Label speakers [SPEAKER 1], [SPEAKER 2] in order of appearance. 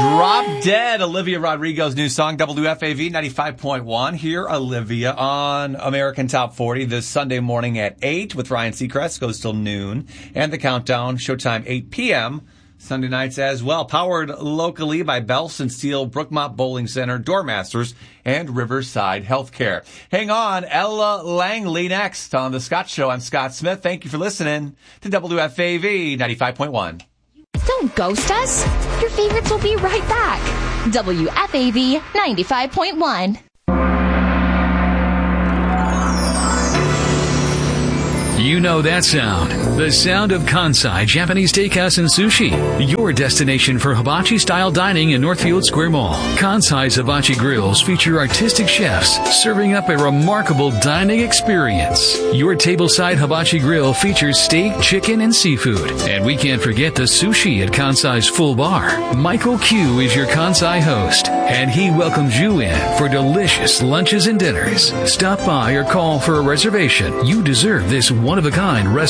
[SPEAKER 1] Drop Dead, Olivia Rodrigo's new song, WFAV 95.1. Here, Olivia, on American Top 40 this Sunday morning at 8 with Ryan Seacrest. Goes till noon. And the countdown, showtime 8 p.m. Sunday nights as well. Powered locally by Belson Steel, Brookmont Bowling Center, Doormasters, and Riverside Healthcare. Hang on, Ella Langley next on The Scott Show. I'm Scott Smith. Thank you for listening to WFAV 95.1.
[SPEAKER 2] Don't ghost us. Your favorites will be right back. WFAV 95.1.
[SPEAKER 3] You know that sound. The sound of Kansai Japanese Steakhouse and Sushi. Your destination for hibachi-style dining in Northfield Square Mall. Kansai's Hibachi Grills feature artistic chefs serving up a remarkable dining experience. Your tableside hibachi grill features steak, chicken, and seafood. And we can't forget the sushi at Kansai's Full Bar. Michael Q is your Kansai host, and he welcomes you in for delicious lunches and dinners. Stop by or call for a reservation. You deserve this one-of-a-kind restaurant